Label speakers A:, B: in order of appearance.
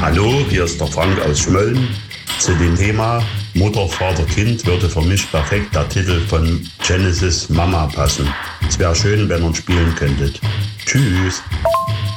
A: Hallo, hier ist der Frank aus Schmölln. Zu dem Thema Mutter, Vater, Kind würde für mich perfekt der Titel von Genesis Mama passen. Es wäre schön, wenn ihr spielen könntet. Tschüss.